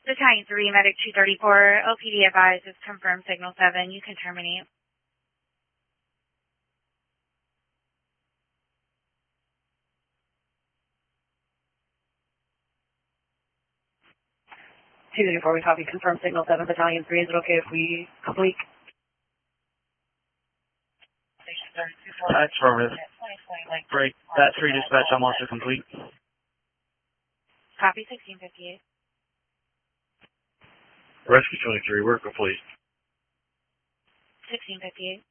Battalion 3, Medic 234, LPD advised is confirmed signal 7. You can terminate. Two before we copy, confirm signal 7, Battalion 3. Is it okay if we complete? That's affirmative. Break. That 3 dispatch, I'm also complete. Copy 1658. Rescue 23, we're complete. 1658.